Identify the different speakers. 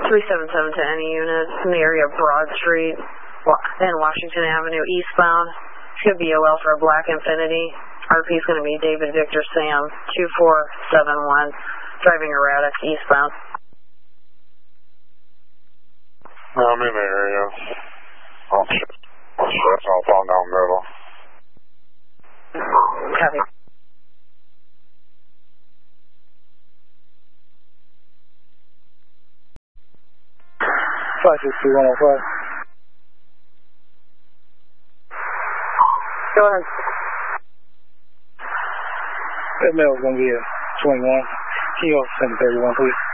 Speaker 1: 377 to any units in the area of Broad Street and Washington Avenue eastbound. It's going to be BOL for a black Infiniti. RP is going to be David Victor Sam 2471, driving erratic eastbound.
Speaker 2: I'm in the area. Oh shit. I'll fall down middle.
Speaker 1: Copy.
Speaker 3: Five 63105.
Speaker 1: Go ahead.
Speaker 3: That mail is going to be a 21. Can you also send a 31, please?